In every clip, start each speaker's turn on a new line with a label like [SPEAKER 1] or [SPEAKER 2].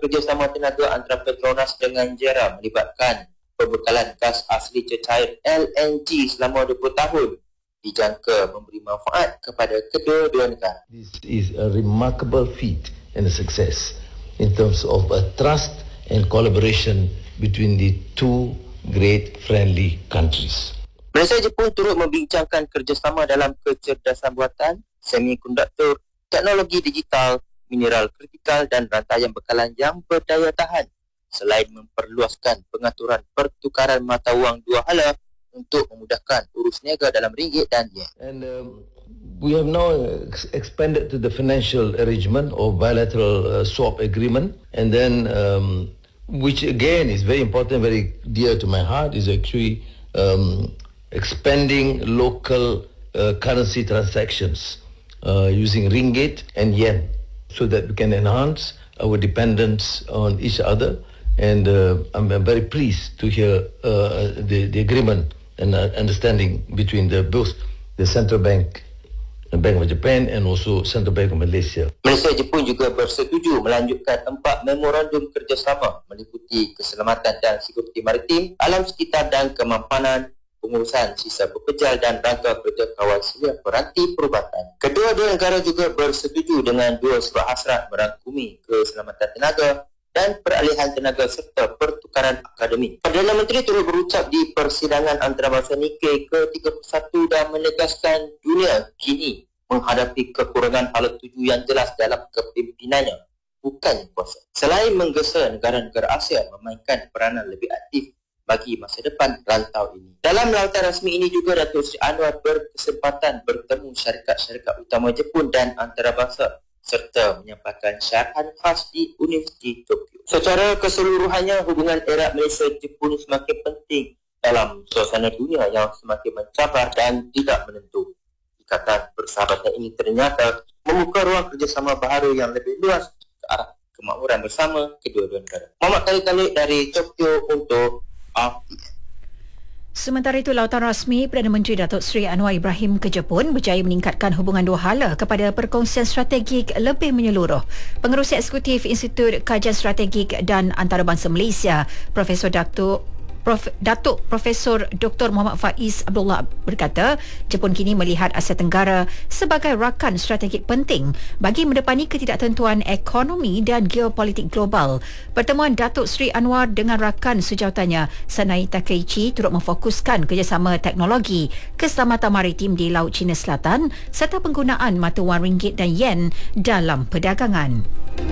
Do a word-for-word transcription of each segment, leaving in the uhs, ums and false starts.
[SPEAKER 1] kerjasama tenaga antara Petronas dengan JERA melibatkan pembekalan gas asli cecair L N G selama dua puluh tahun dijangka memberi manfaat kepada kedua-dua negara.
[SPEAKER 2] This is a remarkable feat and a success in terms of a trust and collaboration between the two great friendly countries.
[SPEAKER 1] Malaysia Jepun turut membincangkan kerjasama dalam kecerdasan buatan, semikonduktor, teknologi digital, mineral kritikal dan rantaian bekalan yang berdaya tahan, selain memperluaskan pengaturan pertukaran mata wang dua hala untuk memudahkan urus niaga dalam ringgit dan yen.
[SPEAKER 2] And um, we have now ex- expanded to the financial arrangement or bilateral uh, swap agreement, and then um, which again is very important, very dear to my heart, is actually um, expanding local uh, currency transactions uh, using ringgit and yen, so that we can enhance our dependence on each other. And uh, I'm, I'm very pleased to hear uh, the, the agreement and uh, understanding between the both the Central Bank, the Bank of Japan, and also Central Bank of Malaysia.
[SPEAKER 1] Malaysia Jepun juga bersetuju melanjutkan empat memorandum kerjasama meliputi keselamatan dan sekuriti maritim, alam sekitar dan kemampanan, pengurusan sisa pepejal dan rangka kerja kawal selia peranti perubatan. Kedua-dua negara juga bersetuju dengan dua surat hasrat merangkumi keselamatan tenaga dan peralihan tenaga serta pertukaran akademik. Perdana Menteri turut berucap di persidangan antarabangsa Nikkei ke tiga puluh satu dan menegaskan dunia kini menghadapi kekurangan hala tuju yang jelas dalam kepimpinannya, bukan kuasa. Selain menggesa negara-negara Asia memainkan peranan lebih aktif bagi masa depan rantau ini. Dalam lautan rasmi ini juga Datuk Seri Anwar berkesempatan bertemu syarikat-syarikat utama Jepun dan antarabangsa serta menyampaikan syarahan khas di Universiti Tokyo. Secara keseluruhannya, hubungan erat Malaysia-Jepun semakin penting dalam suasana dunia yang semakin mencabar dan tidak menentu. Ikatan persahabatan ini ternyata membuka ruang kerjasama baharu yang lebih luas ke arah kemakmuran bersama kedua-dua negara. Muhammad Khalid Khalid dari Tokyo untuk R T M.
[SPEAKER 3] Sementara itu, lautan rasmi Perdana Menteri Datuk Seri Anwar Ibrahim ke Jepun berjaya meningkatkan hubungan dua hala kepada perkongsian strategik lebih menyeluruh. Pengerusi Eksekutif Institut Kajian Strategik dan Antarabangsa Malaysia, Profesor Datuk Prof, Datuk Profesor Doktor Muhammad Faiz Abdullah berkata, Jepun kini melihat Asia Tenggara sebagai rakan strategik penting bagi mendepani ketidaktentuan ekonomi dan geopolitik global. Pertemuan Datuk Seri Anwar dengan rakan sejawatanya Sanai Takeichi turut memfokuskan kerjasama teknologi, keselamatan maritim di Laut Cina Selatan serta penggunaan mata wang ringgit dan yen dalam perdagangan.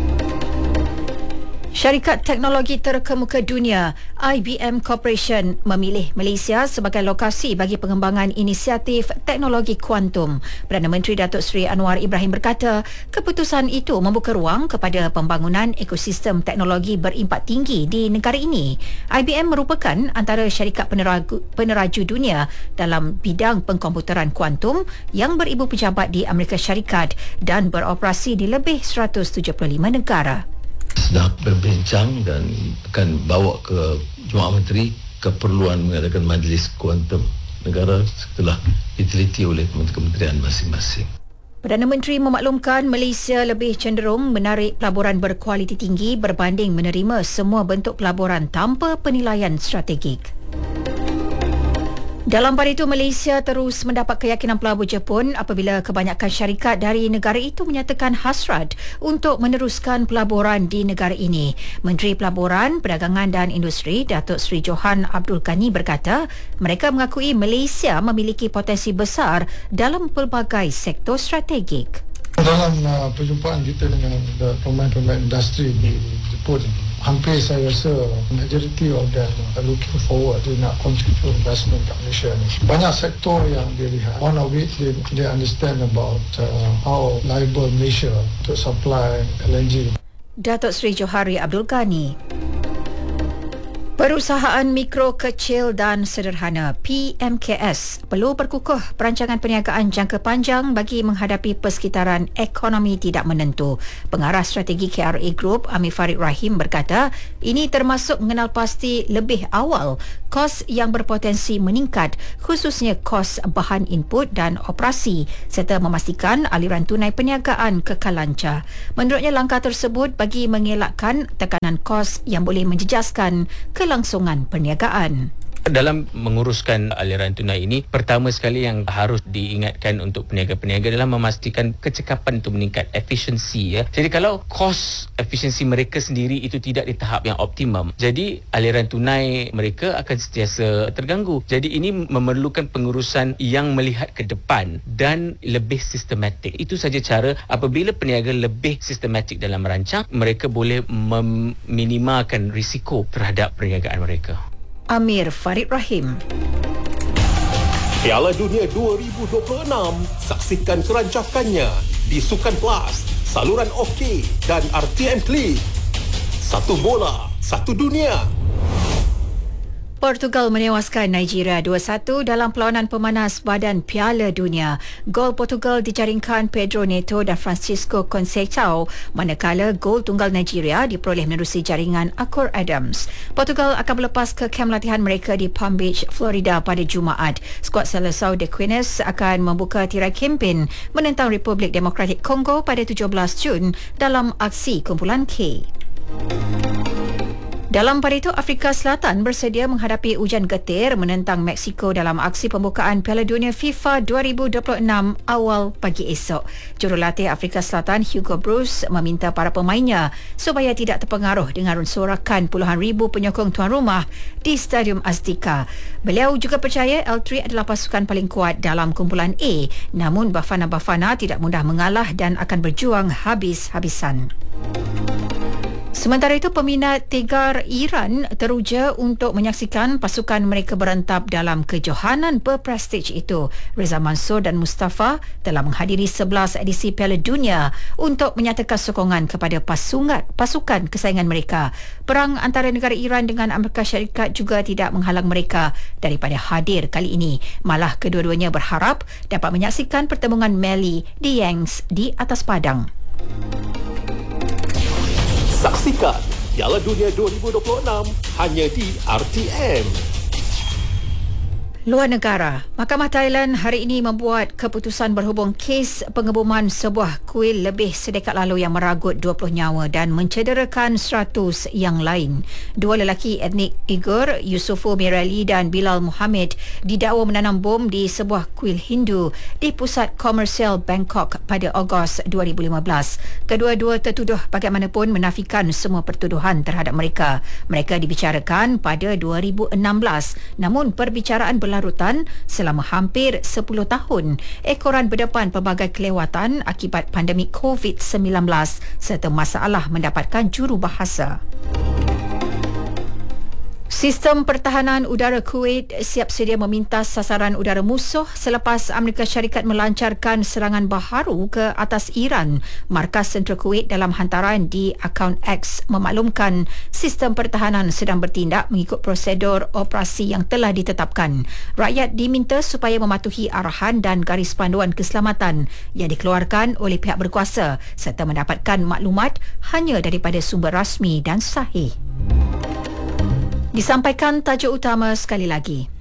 [SPEAKER 3] Syarikat teknologi terkemuka dunia I B M Corporation memilih Malaysia sebagai lokasi bagi pengembangan inisiatif teknologi kuantum. Perdana Menteri Datuk Seri Anwar Ibrahim berkata, keputusan itu membuka ruang kepada pembangunan ekosistem teknologi berimpak tinggi di negara ini. I B M merupakan antara syarikat peneraju, peneraju dunia dalam bidang pengkomputeran kuantum yang beribu pejabat di Amerika Syarikat dan beroperasi di lebih seratus tujuh puluh lima negara.
[SPEAKER 2] Sedang berbincang dan akan bawa ke Jemaah Menteri keperluan mengadakan majlis kuantum negara setelah diteliti oleh kementerian masing-masing.
[SPEAKER 3] Perdana Menteri memaklumkan Malaysia lebih cenderung menarik pelaburan berkualiti tinggi berbanding menerima semua bentuk pelaburan tanpa penilaian strategik. Dalam pada itu, Malaysia terus mendapat keyakinan pelabur Jepun apabila kebanyakan syarikat dari negara itu menyatakan hasrat untuk meneruskan pelaburan di negara ini. Menteri Pelaburan, Perdagangan dan Industri Datuk Seri Johan Abdul Ghani berkata, mereka mengakui Malaysia memiliki potensi besar dalam pelbagai sektor strategik.
[SPEAKER 4] Dalam uh, perjumpaan kita dengan pemain-pemain industri di Jepun, hampir saya rasa majority of them are looking forward to nak contribute investment kat Malaysia ni. Banyak sektor yang dia lihat. One of it, they, they understand about uh, how liable Malaysia to supply L N G.
[SPEAKER 3] Datuk Seri Johari Abdul Ghani. Perusahaan Mikro Kecil dan Sederhana P M K S perlu perkukuh perancangan perniagaan jangka panjang bagi menghadapi persekitaran ekonomi tidak menentu. Pengarah strategi K R A Group Amir Farid Rahim berkata ini termasuk mengenal pasti lebih awal kos yang berpotensi meningkat, khususnya kos bahan input dan operasi, serta memastikan aliran tunai perniagaan kekal lancar. Menurutnya langkah tersebut bagi mengelakkan tekanan kos yang boleh menjejaskan kelangsungan perniagaan.
[SPEAKER 5] Dalam menguruskan aliran tunai ini, pertama sekali yang harus diingatkan untuk peniaga-peniaga adalah memastikan kecekapan itu meningkat, efisiensi. Ya. Jadi kalau kos efisiensi mereka sendiri itu tidak di tahap yang optimum, jadi aliran tunai mereka akan sentiasa terganggu. Jadi ini memerlukan pengurusan yang melihat ke depan dan lebih sistematik. Itu saja cara. Apabila peniaga lebih sistematik dalam merancang, mereka boleh meminimalkan risiko terhadap perniagaan mereka.
[SPEAKER 3] Amir Farid Rahim.
[SPEAKER 6] Piala Dunia dua ribu dua puluh enam, saksikan kerancakannya di Sukan Plus, saluran OK dan R T M Klik. Satu bola, satu dunia.
[SPEAKER 3] Portugal menewaskan Nigeria dua satu dalam perlawanan pemanas badan Piala Dunia. Gol Portugal dijaringkan Pedro Neto dan Francisco Conceição, manakala gol tunggal Nigeria diperoleh menerusi jaringan Akur Adams. Portugal akan berlepas ke kem latihan mereka di Palm Beach, Florida pada Jumaat. Skuad Seleção de Quines akan membuka tirai kempen menentang Republik Demokratik Kongo pada tujuh belas Jun dalam aksi kumpulan K. Dalam pada itu, Afrika Selatan bersedia menghadapi hujan getir menentang Mexico dalam aksi pembukaan Piala Dunia FIFA dua ribu dua puluh enam awal pagi esok. Jurulatih Afrika Selatan Hugo Broos meminta para pemainnya supaya tidak terpengaruh dengan sorakan puluhan ribu penyokong tuan rumah di Stadium Azteca. Beliau juga percaya L tiga adalah pasukan paling kuat dalam kumpulan A, namun Bafana-Bafana tidak mudah mengalah dan akan berjuang habis-habisan. Sementara itu, peminat Tegar Iran teruja untuk menyaksikan pasukan mereka berentap dalam kejohanan berprestij itu. Reza Mansur dan Mustafa telah menghadiri sebelas edisi Piala Dunia untuk menyatakan sokongan kepada pasukan, pasukan kesayangan mereka. Perang antara negara Iran dengan Amerika Syarikat juga tidak menghalang mereka daripada hadir kali ini. Malah kedua-duanya berharap dapat menyaksikan pertembungan Meli di Yangs di atas padang.
[SPEAKER 6] Saksikan Piala Dunia dua ribu dua puluh enam hanya di R T M.
[SPEAKER 3] Luar negara, Mahkamah Thailand hari ini membuat keputusan berhubung kes pengeboman sebuah kuil lebih sedekat lalu yang meragut dua puluh nyawa dan mencederakan seratus yang lain. Dua lelaki etnik Uyghur, Yusufu Mirali dan Bilal Muhammad, didakwa menanam bom di sebuah kuil Hindu di pusat komersial Bangkok pada Ogos dua ribu lima belas. Kedua-dua tertuduh bagaimanapun menafikan semua pertuduhan terhadap mereka. Mereka dibicarakan pada dua ribu enam belas, namun perbicaraan berlarutan selama hampir sepuluh tahun. Ekoran berdepan pelbagai kelewatan akibat pandemik covid sembilan belas serta masalah mendapatkan jurubahasa. Sistem pertahanan udara Kuwait siap sedia meminta sasaran udara musuh selepas Amerika Syarikat melancarkan serangan baharu ke atas Iran. Markas Sentral Kuwait dalam hantaran di akaun X memaklumkan sistem pertahanan sedang bertindak mengikut prosedur operasi yang telah ditetapkan. Rakyat diminta supaya mematuhi arahan dan garis panduan keselamatan yang dikeluarkan oleh pihak berkuasa serta mendapatkan maklumat hanya daripada sumber rasmi dan sahih. Disampaikan tajuk utama sekali lagi.